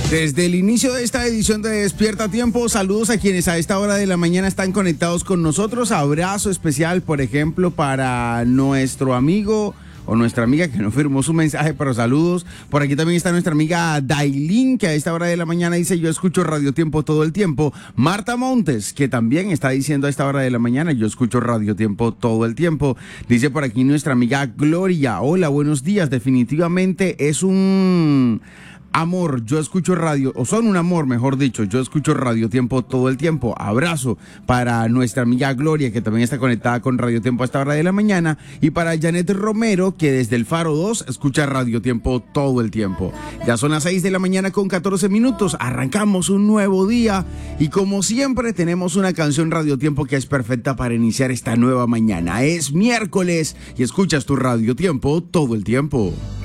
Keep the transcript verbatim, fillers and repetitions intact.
Desde el inicio de esta edición de Despierta a Tiempo, saludos a quienes a esta hora de la mañana están conectados con nosotros. Abrazo especial, por ejemplo, para nuestro amigo o nuestra amiga que no firmó su mensaje, pero saludos. Por aquí también está nuestra amiga Dailin, que a esta hora de la mañana dice: yo escucho Radio Tiempo todo el tiempo. Marta Montes, que también está diciendo a esta hora de la mañana: yo escucho Radio Tiempo todo el tiempo. Dice por aquí nuestra amiga Gloria: hola, buenos días. Definitivamente es un amor, yo escucho radio, o son un amor, mejor dicho, yo escucho Radio Tiempo todo el tiempo. Abrazo para nuestra amiga Gloria, que también está conectada con Radio Tiempo a esta hora de la mañana, y para Janet Romero, que desde el Faro dos escucha Radio Tiempo todo el tiempo. Ya son las seis de la mañana con catorce minutos, arrancamos un nuevo día, y como siempre tenemos una canción Radio Tiempo que es perfecta para iniciar esta nueva mañana. Es miércoles, y escuchas tu Radio Tiempo todo el tiempo.